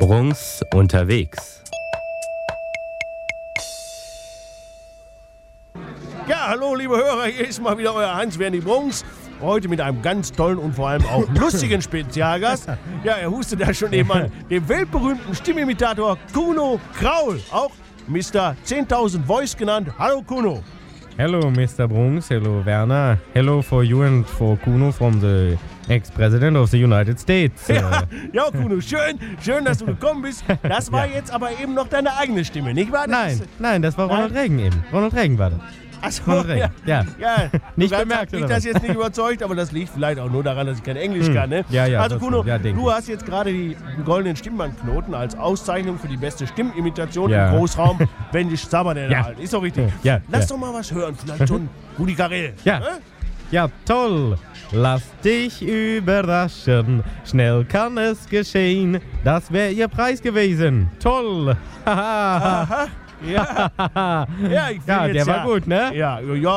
Brunks unterwegs. Ja, hallo liebe Hörer, hier ist mal wieder euer Hans-Werni Brunks. Heute mit einem ganz tollen und vor allem auch lustigen Spezialgast. Ja, er hustet ja schon eben an, dem weltberühmten Stimmimitator Kuno Kraul, auch Mr. 10.000 Voice genannt. Hallo Kuno. Hello, Mr. Brunks. Hello, Werner. Hello for you and for Kuno from the ex-president of the United States. Ja, Kuno, schön, dass du gekommen bist. Das war jetzt aber eben noch deine eigene Stimme, nicht wahr? Nein, das war Ronald Reagan eben. Ronald Reagan war das. Achso, ja. Nicht bemerkt, mich das jetzt nicht überzeugt, aber das liegt vielleicht auch nur daran, dass ich kein Englisch kann, ne? Ja, also Kuno, ja, du hast jetzt gerade die goldenen Stimmbandknoten als Auszeichnung für die beste Stimmimitation Ja. im Großraum Wendisch Sabberden erhalten. Ist doch richtig. Ja. Lass doch mal was hören, vielleicht schon Rudi Carrell. Ja. Ne? Ja, toll. Lass dich überraschen. Schnell kann es geschehen. Das wäre ihr Preis gewesen. Toll. Aha. Ja, ich will jetzt der war gut, ne? Ja,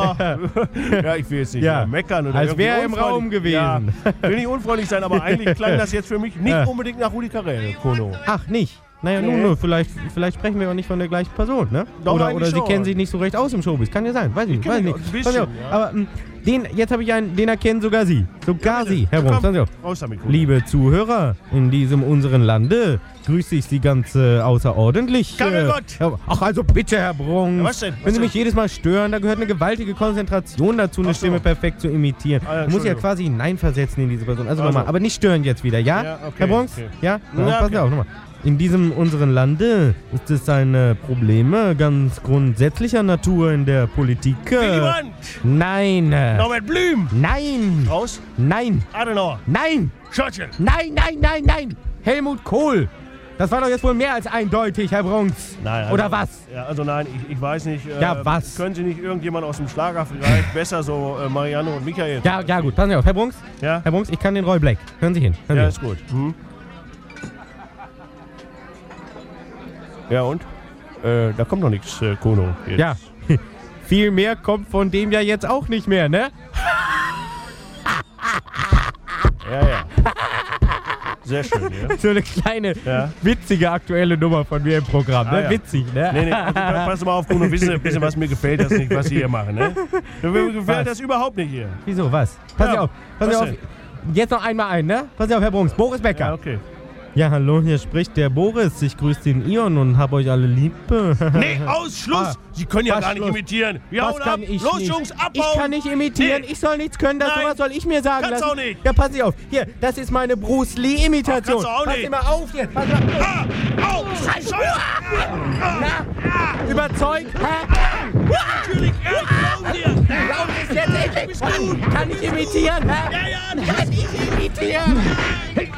ich will jetzt nicht meckern oder Als wäre er im unfreundlich- Raum gewesen. Ja, will nicht unfreundlich sein, aber eigentlich klang das jetzt für mich nicht unbedingt nach Rudi Carrell, Kuno. Ach, nicht? Naja, Nee. nun, vielleicht sprechen wir auch nicht von der gleichen Person, ne? Doch, Oder eigentlich Sie schon. kennen sich nicht so recht aus im Showbiz. Kann ja sein, weiß ich kenn nicht. mich ein bisschen, Pass auf. ja. Aber jetzt habe ich einen, den erkennen sogar Sie. Sogar Sie, Herr Brunks. Pass auf. Raus damit, Kuno. Liebe Zuhörer in diesem unseren Lande, grüße ich Sie ganz außerordentlich. Carrell-Gott. Ach, also bitte, Herr Brunks. Ja, was denn? Wenn Sie mich jedes Mal stören, da gehört eine gewaltige Konzentration dazu, eine Ach so. Stimme perfekt zu imitieren. Ah, ja, Man muss ja Entschuldigung. quasi hineinversetzen in diese Person. Also Also. nochmal, aber nicht stören jetzt wieder, ja? Ja, okay, Herr Brunks? okay. Ja? Ja, Pass okay. auf, nochmal. In diesem unseren Lande ist es ein Probleme ganz grundsätzlicher Natur in der Politik. Willy Brandt, Nein. Norbert Blüm, Nein. Raus, Nein. Adenauer, Nein. Churchill. Nein. Helmut Kohl. Das war doch jetzt wohl mehr als eindeutig, Herr Brunks. Nein, Oder was? Ja, also nein, ich weiß nicht. Ja, was? Können Sie nicht irgendjemand aus dem Schlager vielleicht besser, so Marianne und Michael? Ja, gut. Passen Sie auf. Herr Brunks? Ja? Herr Brunks, ich kann den Roy Black. Hören Sie hin. Hören Ja, Sie ist gut. Ja, und? Da kommt noch nichts, Kuno. hin. Ja. Viel mehr kommt von dem ja jetzt auch nicht mehr, ne? Ja. Sehr schön, ja. So eine kleine, Ja. witzige aktuelle Nummer von mir im Programm, ne? Ja. Witzig, ne? Nee, also, pass mal auf, Kuno, wissen Sie, was mir gefällt das nicht, was Sie hier machen, ne? Mir gefällt Was? das überhaupt nicht hier. Wieso, was? Pass Ja, auf, pass was auf. denn? Jetzt noch einmal ein, ne? Pass auf, Herr Brunks. Boris Becker. Ja, okay. Ja, hallo, hier spricht der Boris. Ich grüße den Ion und hab euch alle lieb. Nee, aus, Schluss! Sie können ja was gar nicht Schluss? imitieren. Wir Was hauen kann ab. ich Los, nicht? Jungs, abhauen! Ich kann nicht imitieren, Nee. ich soll nichts können, das Nein. sowas soll ich mir sagen Kannst lassen. auch nicht. Ja, pass nicht auf. Hier, das ist meine Bruce Lee-Imitation. Ach, kannst du auch Pass nicht. immer auf hier. Pass mal. Au! Scheiße! Überzeugt? Natürlich, Laut ist jetzt endlich. Kann ich imitieren? Ja, Kann ich imitieren?